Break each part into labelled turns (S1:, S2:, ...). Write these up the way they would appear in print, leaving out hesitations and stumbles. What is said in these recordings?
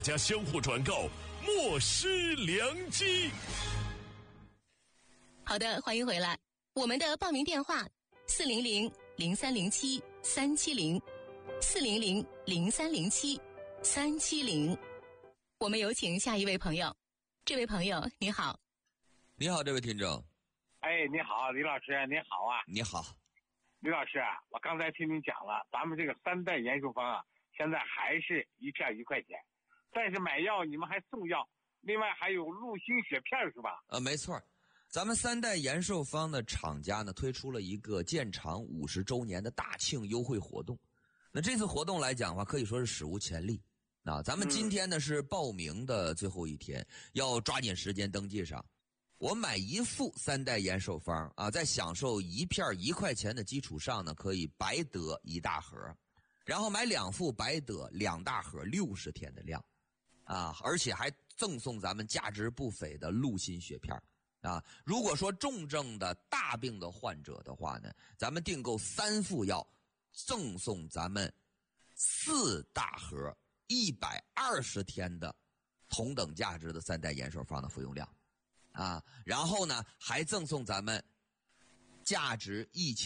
S1: 加相互转告，莫失良机。
S2: 好的，欢迎回来。我们的报名电话400-0307-370，400-0307-370。我们有请下一位朋友。这位朋友你好。
S3: 你好，这位听众。
S4: 哎，你好，李老师，你好啊。
S3: 你好，
S4: 李老师，我刚才听您讲了，咱们这个3代延寿方啊，现在还是一片1块钱，但是买药你们还送药，另外还有鹿心血片是吧？
S3: 没错。咱们3代延寿方的厂家呢推出了一个建厂50周年的大庆优惠活动。那这次活动来讲的话，可以说是史无前例。咱们今天呢是报名的最后一天，要抓紧时间登记上。我买1副3代延寿方啊，在享受1片1块钱的基础上呢，可以白得1大盒，然后买2副白得2大盒60天的量啊，而且还赠送咱们价值不菲的鹿心血片啊。如果说重症的大病的患者的话呢，咱们订购3副药，赠送咱们4大盒120天的同等价值的3代延寿方的服用量啊，然后呢还赠送咱们价值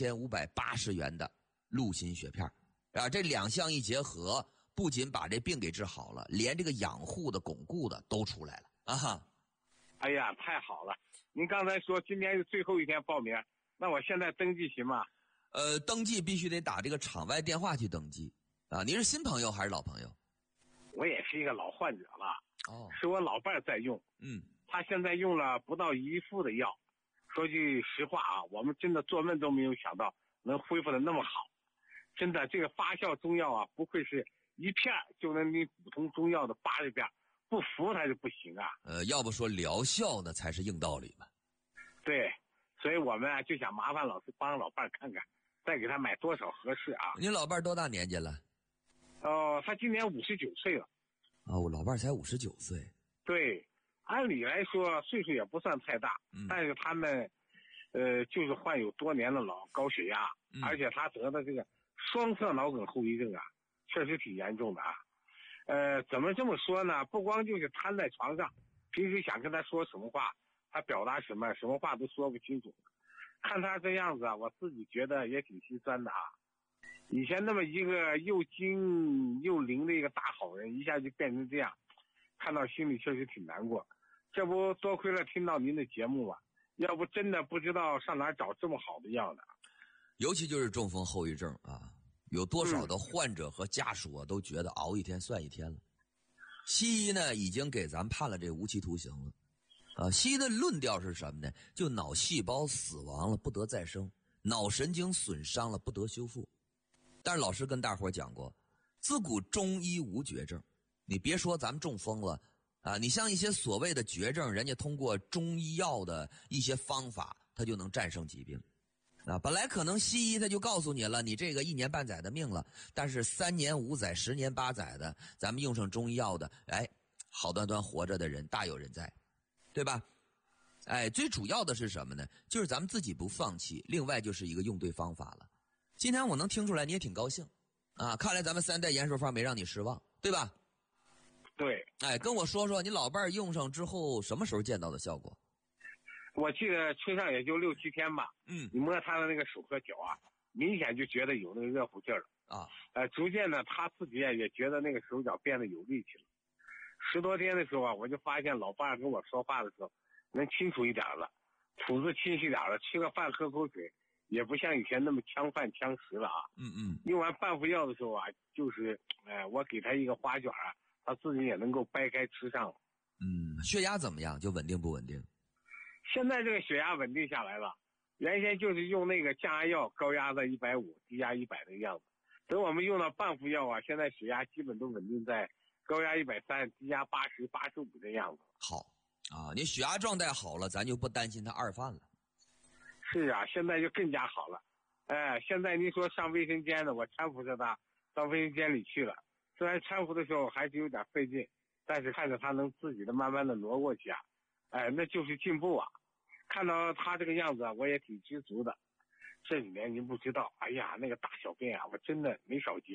S3: 1580元的鹿心血片啊。这2项一结合，不仅把这病给治好了，连这个养护的巩固的都出来了啊。
S4: 哎呀，太好了。您刚才说今天是最后一天报名，那我现在登记行吗？
S3: 登记必须得打这个场外电话去登记啊。您是新朋友还是老朋友？
S4: 我也是一个老患者了，是我老伴儿在用，他现在用了不到1副的药。说句实话啊，我们真的做梦都没有想到能恢复的那么好。真的，这个发酵中药啊，不愧是一片就能比普通中药的80遍，不服它就不行啊。
S3: 要不说疗效呢才是硬道理嘛。
S4: 对，所以我们啊就想麻烦老师帮老伴看看，再给他买多少合适啊。
S3: 您老伴多大年纪了？
S4: 他今年59岁了。
S3: 我老伴才59岁。
S4: 对，按理来说岁数也不算太大，但是他们就是患有多年的高血压，而且他得的这个双侧脑梗后遗症啊，确实挺严重的啊。怎么这么说呢？不光就是瘫在床上，平时想跟他说什么话，他表达什么话都说不清楚。看他这样子啊，我自己觉得也挺心酸的啊。以前那么一个又精又灵的一个大好人，一下就变成这样，看到心里确实挺难过。这不多亏了听到您的节目啊，要不真的不知道上哪找这么好的药呢。
S3: 尤其就是中风后遗症啊，有多少的患者和家属啊都觉得熬一天算一天了。西医呢已经给咱判了这无期徒刑了西医的论调是什么呢？就脑细胞死亡了不得再生，脑神经损伤了不得修复。但是老师跟大伙讲过，自古中医无绝症。你别说咱们中风了啊，你像一些所谓的绝症，人家通过中医药的一些方法，他就能战胜疾病啊。本来可能西医他就告诉你了，你这个1年半载的命了，但是3年5载、10年8载的，咱们用上中医药的，好端端活着的人大有人在，对吧？最主要的是什么呢？就是咱们自己不放弃，另外就是一个用对方法了。今天我能听出来你也挺高兴啊，看来咱们3代延寿方没让你失望，对吧？
S4: 对。
S3: 跟我说说你老伴用上之后什么时候见到的效果？
S4: 我记得吹上也就6、7天吧。你摸他的那个手和脚啊，明显就觉得有那个热乎劲儿了啊。逐渐的他自己也觉得那个手脚变得有力气了。10多天的时候啊，我就发现老伴跟我说话的时候能清楚一点了，吐字清晰点了，吃个饭喝口水也不像以前那么呛饭呛食了啊。用完半副药的时候啊，就是我给他一个花卷啊，他自己也能够掰开吃上了。
S3: 血压怎么样？就稳定不稳定？
S4: 现在这个血压稳定下来了，原先就是用那个降压药，高压的150，低压100的样子。等我们用到半副药啊，现在血压基本都稳定在高压130，低压80、85的样子。
S3: 好啊，你血压状态好了，咱就不担心他二犯了。
S4: 是啊，现在就更加好了。现在您说上卫生间呢，我搀扶着他到卫生间里去了。虽然搀扶的时候还是有点费劲，但是看着他能自己的慢慢的挪过去啊，那就是进步啊。看到他这个样子啊，我也挺知足的。这里面您不知道，哎呀，那个大小便啊，我真的没少接，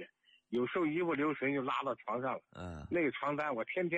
S4: 有时候一不留神就拉到床上了。那个床单我天天